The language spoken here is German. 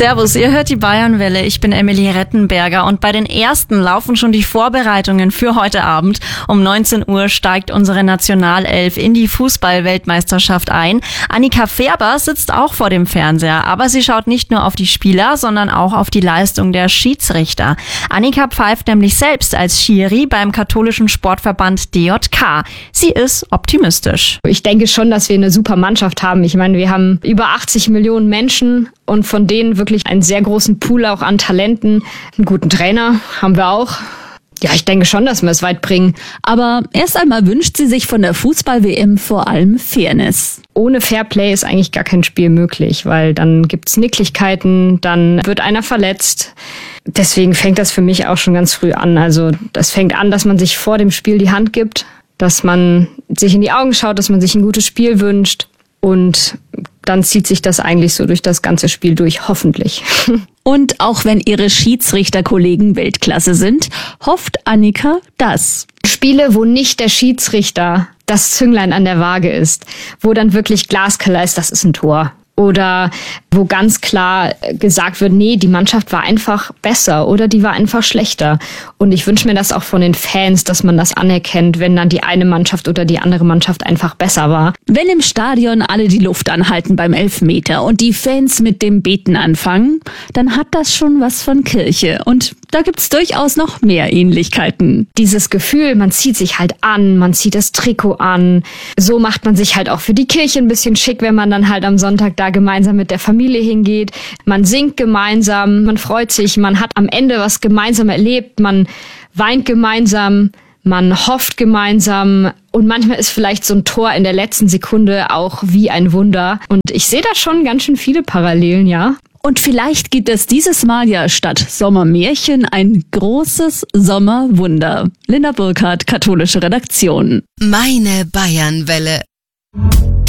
Servus, ihr hört die Bayernwelle. Ich bin Emily Rettenberger und bei den Ersten laufen schon die Vorbereitungen für heute Abend. Um 19 Uhr steigt unsere Nationalelf in die Fußball-Weltmeisterschaft ein. Annika Färber sitzt auch vor dem Fernseher, aber sie schaut nicht nur auf die Spieler, sondern auch auf die Leistung der Schiedsrichter. Annika pfeift nämlich selbst als Schiri beim katholischen Sportverband DJK. Sie ist optimistisch. Ich denke schon, dass wir eine super Mannschaft haben. Ich meine, wir haben über 80 Millionen Menschen und von denen wirklich einen sehr großen Pool auch an Talenten. Einen guten Trainer haben wir auch. Ja, ich denke schon, dass wir es weit bringen. Aber erst einmal wünscht sie sich von der Fußball-WM vor allem Fairness. Ohne Fairplay ist eigentlich gar kein Spiel möglich, weil dann gibt's Nicklichkeiten, dann wird einer verletzt. Deswegen fängt das für mich auch schon ganz früh an. Also das fängt an, dass man sich vor dem Spiel die Hand gibt, dass man sich in die Augen schaut, dass man sich ein gutes Spiel wünscht. Und dann zieht sich das eigentlich so durch das ganze Spiel durch, hoffentlich. Und auch wenn ihre Schiedsrichterkollegen Weltklasse sind, hofft Annika das. Spiele, wo nicht der Schiedsrichter das Zünglein an der Waage ist, wo dann wirklich glasklar ist, das ist ein Tor. Oder wo ganz klar gesagt wird, nee, die Mannschaft war einfach besser oder die war einfach schlechter. Und ich wünsche mir das auch von den Fans, dass man das anerkennt, wenn dann die eine Mannschaft oder die andere Mannschaft einfach besser war. Wenn im Stadion alle die Luft anhalten beim Elfmeter und die Fans mit dem Beten anfangen, dann hat das schon was von Kirche. Und da gibt's durchaus noch mehr Ähnlichkeiten. Dieses Gefühl, man zieht sich halt an, man zieht das Trikot an. So macht man sich halt auch für die Kirche ein bisschen schick, wenn man dann halt am Sonntag da gemeinsam mit der Familie hingeht. Man singt gemeinsam, man freut sich, man hat am Ende was gemeinsam erlebt, man weint gemeinsam, man hofft gemeinsam und manchmal ist vielleicht so ein Tor in der letzten Sekunde auch wie ein Wunder. Und ich sehe da schon ganz schön viele Parallelen, ja. Und vielleicht gibt es dieses Mal ja statt Sommermärchen ein großes Sommerwunder. Linda Burkhardt, katholische Redaktion. Meine Bayernwelle.